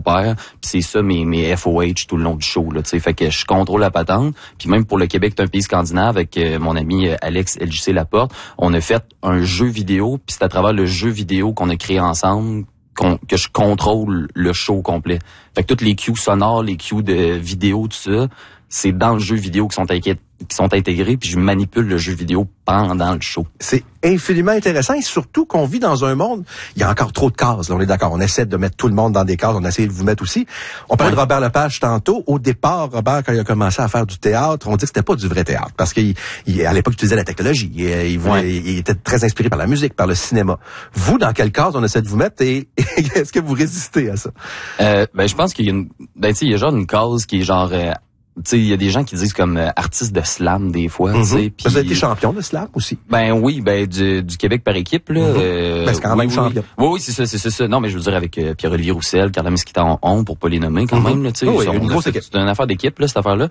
père. Puis c'est ça mes FOH tout le long du show, là, tu sais. Fait que je contrôle la patente. Puis même pour le Québec, c'est un pays scandinave, avec mon ami Alex LJC Laporte, on a fait un jeu vidéo. Puis c'est à travers le jeu vidéo qu'on a créé ensemble que je contrôle le show complet. Fait que toutes les cues sonores, les cues de vidéo, tout ça, c'est dans le jeu vidéo qui sont intégrés, puis je manipule le jeu vidéo pendant le show. C'est infiniment intéressant, et surtout qu'on vit dans un monde, il y a encore trop de cases, là, on est d'accord, on essaie de mettre tout le monde dans des cases, on a essayé de vous mettre aussi. On parlait de Robert Lepage tantôt. Au départ, Robert, quand il a commencé à faire du théâtre, on dit que c'était pas du vrai théâtre, parce qu'à l'époque, il utilisait la technologie, il était très inspiré par la musique, par le cinéma. Vous, dans quelle case on essaie de vous mettre, et est-ce que vous résistez à ça? Je pense qu'il y a il y a genre une case qui est genre... tu sais, il y a des gens qui disent comme artiste de slam des fois, tu sais. Vous avez été champion de slam aussi. Oui, du Québec par équipe là. C'est quand même champion. Oui, c'est ça. Non, mais je veux dire avec Pierre-Olivier Roussel, Carla Mesquita en pour pas les nommer quand même là, tu sais. C'est une affaire d'équipe là, cette affaire-là.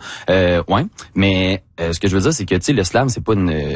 Mais ce que je veux dire, c'est que tu sais, le slam, c'est pas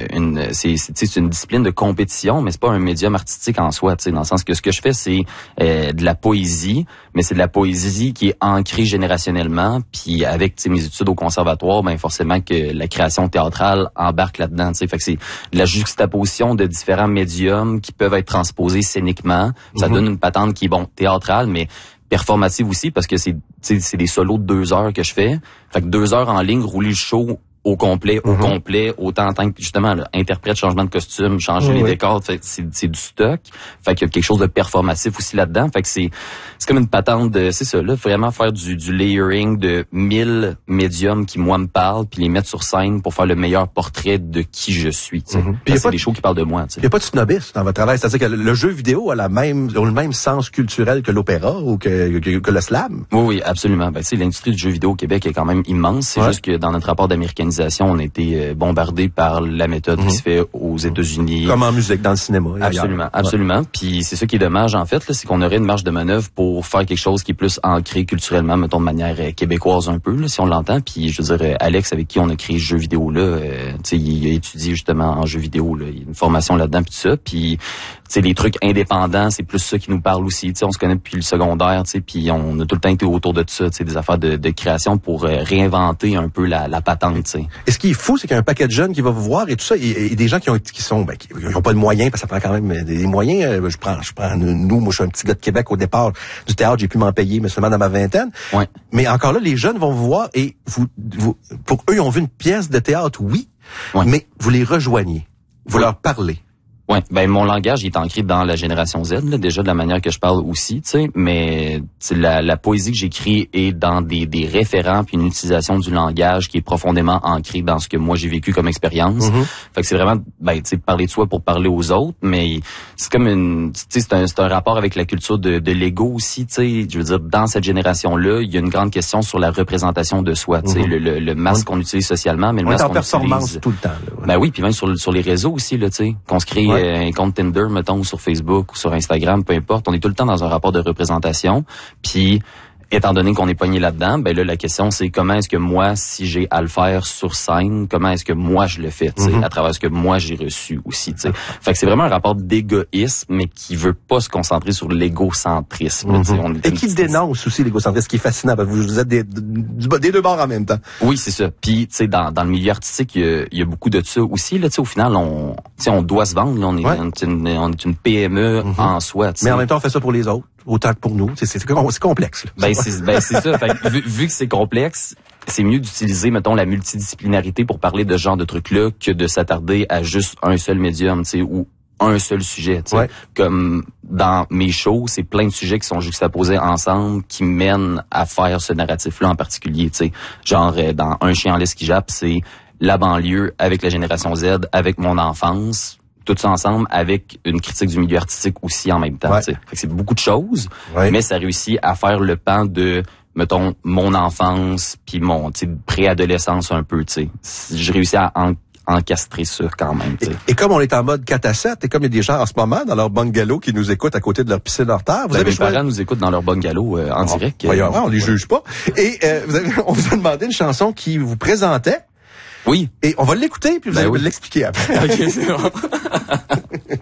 c'est une discipline de compétition, mais c'est pas un médium artistique en soi, tu sais, dans le sens que ce que je fais, c'est de la poésie, mais c'est de la poésie qui est ancrée générationnellement, puis avec mes études au conservatoire, forcément que la création théâtrale embarque là-dedans, tu sais. Fait que c'est de la juxtaposition de différents médiums qui peuvent être transposés scéniquement. Ça donne une patente qui est théâtrale, mais performative aussi, parce que c'est des solos de 2 heures que je fais. Fait que 2 heures en ligne, rouler le show au complet, autant en tant que, justement, là, interprète, changement de costume, changer les décors, fait que c'est du stock. Fait qu'il y a quelque chose de performatif aussi là-dedans. Fait que c'est comme une patente de, c'est ça, là, vraiment faire du layering de 1000 médiums qui, moi, me parlent, puis les mettre sur scène pour faire le meilleur portrait de qui je suis, tu sais. C'est des shows qui parlent de moi, tu sais. Il n'y a pas de snobisme dans votre travail. C'est-à-dire que le jeu vidéo a le même sens culturel que l'opéra ou que le slam. Oui, absolument. Tu sais, l'industrie du jeu vidéo au Québec est quand même immense. C'est juste que dans notre rapport d'américanisation, on a été bombardé par la méthode qui se fait aux États-Unis. Comme en musique, dans le cinéma. Absolument. Puis c'est ça qui est dommage, en fait, là, c'est qu'on aurait une marge de manœuvre pour faire quelque chose qui est plus ancré culturellement, mettons, de manière québécoise un peu, là, si on l'entend. Puis, je veux dire, Alex, avec qui on a créé ce jeu vidéo-là, tu sais, il a étudié justement en jeu vidéo, là. Il y a une formation là-dedans, puis tout ça. Puis, tu sais, les trucs indépendants, c'est plus ça qui nous parle aussi. Tu sais, on se connaît depuis le secondaire, tu sais, puis on a tout le temps été autour de ça, tu sais, des affaires de création pour réinventer un peu la patente, tu sais. Et ce qui est fou, c'est qu'il y a un paquet de jeunes qui va vous voir et tout ça, et des gens qui ont pas de moyens, parce que ça prend quand même des moyens. Je prends nous, moi je suis un petit gars de Québec au départ du théâtre, j'ai pu m'en payer, mais seulement dans ma vingtaine. Ouais. Mais encore là, les jeunes vont vous voir et vous pour eux, ils ont vu une pièce de théâtre, mais vous les rejoignez, vous leur parlez. Ouais, mon langage il est ancré dans la génération Z, là, déjà de la manière que je parle aussi, tu sais, mais la poésie que j'écris est dans des référents puis une utilisation du langage qui est profondément ancré dans ce que moi j'ai vécu comme expérience. Fait que c'est vraiment tu sais, parler de soi pour parler aux autres, mais c'est comme tu sais, c'est un rapport avec la culture de l'ego aussi, tu sais, je veux dire dans cette génération-là, il y a une grande question sur la représentation de soi, tu sais, le masque qu'on utilise socialement, mais le masque qu'on performance utilise tout le temps là. Oui, puis même sur les réseaux aussi là, tu sais, qu'on se crée un compte Tinder, mettons, ou sur Facebook ou sur Instagram, peu importe. On est tout le temps dans un rapport de représentation. Puis, étant donné qu'on est pogné là-dedans, là, la question, c'est comment est-ce que moi, si j'ai à le faire sur scène, comment est-ce que moi, je le fais, tu sais, à travers ce que moi, j'ai reçu aussi, tu sais. Fait que c'est vraiment un rapport d'égoïsme, mais qui veut pas se concentrer sur l'égocentrisme. Et qui dénonce aussi l'égocentrisme, ce qui est fascinant, parce que vous êtes des deux bords en même temps. Oui, c'est ça. Puis, tu sais, dans le milieu artistique, il y a beaucoup de ça aussi, là, tu sais, au final, on doit se vendre, là, on est une PME en soi, tu sais. Mais en même temps, on fait ça pour les autres, autant que pour nous. C'est complexe, là. C'est ça. Fait que, vu que c'est complexe, c'est mieux d'utiliser, mettons, la multidisciplinarité pour parler de ce genre de trucs-là que de s'attarder à juste un seul médium, tu sais, ou un seul sujet, tu sais. Comme dans mes shows, c'est plein de sujets qui sont juxtaposés ensemble, qui mènent à faire ce narratif-là en particulier, tu sais. Genre, dans Un chien en laisse qui jappe, c'est la banlieue avec la génération Z, avec mon enfance, tout ça ensemble avec une critique du milieu artistique aussi en même temps. Fait que c'est beaucoup de choses, mais ça réussit à faire le pan de, mettons, mon enfance puis mon préadolescence un peu. J'ai réussi à encastrer ça quand même. Et comme on est en mode 4 à 7, et comme il y a des gens en ce moment dans leur bungalow qui nous écoutent à côté de leur piscine hors terre, mes parents nous écoutent dans leur bungalow en direct. Voyons, on les juge pas. Et on vous a demandé une chanson qui vous présentait. Oui. Et on va l'écouter, puis vous allez l'expliquer après. OK, c'est bon.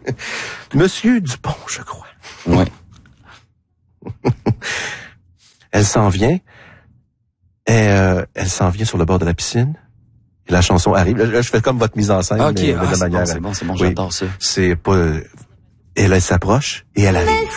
Monsieur Dupont, je crois. Oui. Elle s'en vient. Et elle s'en vient sur le bord de la piscine. Et la chanson arrive. Là, je fais comme votre mise en scène, mais de manière. C'est bon, j'adore ça. C'est pas. Et là, elle s'approche et elle arrive.